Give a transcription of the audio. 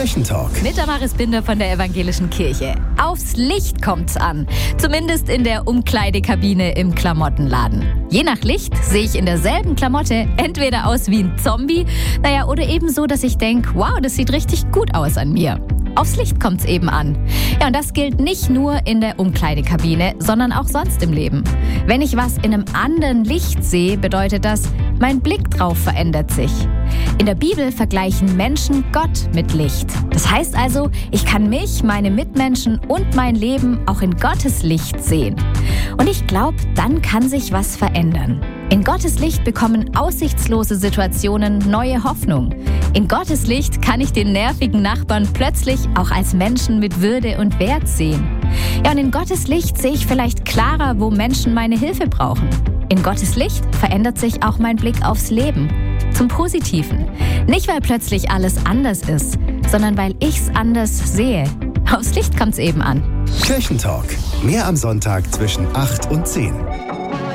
Kirchentalk. Mit Damaris Binder von der Evangelischen Kirche. Aufs Licht kommt's an. Zumindest in der Umkleidekabine im Klamottenladen. Je nach Licht sehe ich in derselben Klamotte entweder aus wie ein Zombie, oder eben so, dass ich denke, wow, das sieht richtig gut aus an mir. Aufs Licht kommt's eben an. Ja, und das gilt nicht nur in der Umkleidekabine, sondern auch sonst im Leben. Wenn ich was in einem anderen Licht sehe, bedeutet das, mein Blick drauf verändert sich. In der Bibel vergleichen Menschen Gott mit Licht. Das heißt also, ich kann mich, meine Mitmenschen und mein Leben auch in Gottes Licht sehen. Und ich glaube, dann kann sich was verändern. In Gottes Licht bekommen aussichtslose Situationen neue Hoffnung. In Gottes Licht kann ich den nervigen Nachbarn plötzlich auch als Menschen mit Würde und Wert sehen. Ja, und in Gottes Licht sehe ich vielleicht klarer, wo Menschen meine Hilfe brauchen. In Gottes Licht verändert sich auch mein Blick aufs Leben. Zum Positiven. Nicht, weil plötzlich alles anders ist, sondern weil ich's anders sehe. Aufs Licht kommt's eben an. Kirchentalk. Mehr am Sonntag zwischen 8 und 10.